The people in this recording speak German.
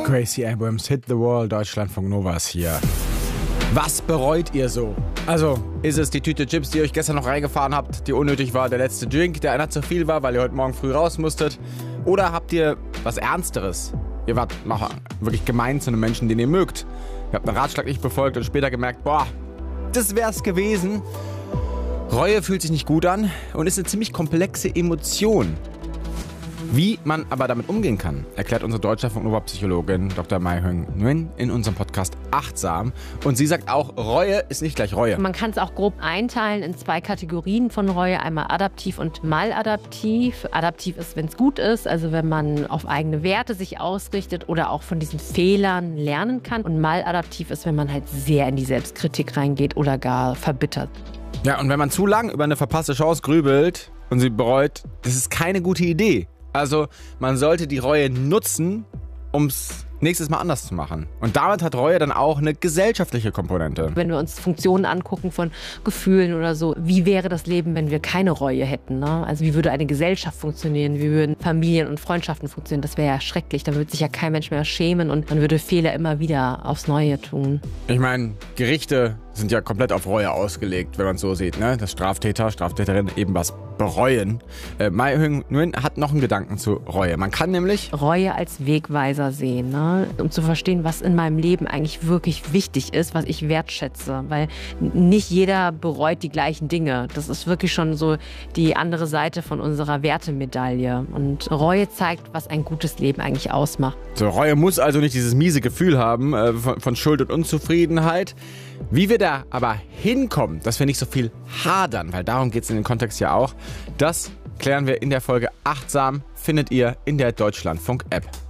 Gracie Abrams, Hit the Wall, Deutschlandfunk Nova ist hier. Was bereut ihr so? Also, ist es die Tüte Chips, die ihr euch gestern noch reingefahren habt, die unnötig war, der letzte Drink, der einer zu viel war, weil ihr heute Morgen früh raus musstet? Oder habt ihr was Ernsteres? Ihr wart noch wirklich gemein zu einem Menschen, den ihr mögt. Ihr habt einen Ratschlag nicht befolgt und später gemerkt, boah, das wär's gewesen. Reue fühlt sich nicht gut an und ist eine ziemlich komplexe Emotion. Wie man aber damit umgehen kann, erklärt unsere Deutschlandfunk Nova Psychologin Dr. Mai-Hung Nguyen in unserem Podcast Achtsam. Und sie sagt auch, Reue ist nicht gleich Reue. Man kann es auch grob einteilen in zwei Kategorien von Reue, einmal adaptiv und maladaptiv. Adaptiv ist, wenn es gut ist, also wenn man auf eigene Werte sich ausrichtet oder auch von diesen Fehlern lernen kann. Und maladaptiv ist, wenn man halt sehr in die Selbstkritik reingeht oder gar verbittert. Ja, und wenn man zu lang über eine verpasste Chance grübelt und sie bereut, das ist keine gute Idee. Also man sollte die Reue nutzen, um es nächstes Mal anders zu machen. Und damit hat Reue dann auch eine gesellschaftliche Komponente. Wenn wir uns Funktionen angucken von Gefühlen oder so, wie wäre das Leben, wenn wir keine Reue hätten? Ne? Also wie würde eine Gesellschaft funktionieren? Wie würden Familien und Freundschaften funktionieren? Das wäre ja schrecklich. Da würde sich ja kein Mensch mehr schämen und man würde Fehler immer wieder aufs Neue tun. Ich meine, Gerichte sind ja komplett auf Reue ausgelegt, wenn man es so sieht, ne? Dass Straftäter, Straftäterinnen eben was bereuen. Mai-Hung Nguyen hat noch einen Gedanken zu Reue. Man kann nämlich Reue als Wegweiser sehen, ne? Um zu verstehen, was in meinem Leben eigentlich wirklich wichtig ist, was ich wertschätze. Weil nicht jeder bereut die gleichen Dinge. Das ist wirklich schon so die andere Seite von unserer Wertemedaille. Und Reue zeigt, was ein gutes Leben eigentlich ausmacht. So, Reue muss also nicht dieses miese Gefühl haben von Schuld und Unzufriedenheit. Wie wir da aber hinkommen, dass wir nicht so viel hadern, weil darum geht es in dem Kontext ja auch, das klären wir in der Folge Achtsam, findet ihr in der Deutschlandfunk-App.